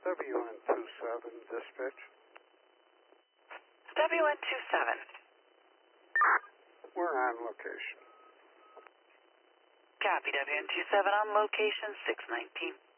WN27 dispatch. WN27. We're on location. Copy, WN27 on location 619.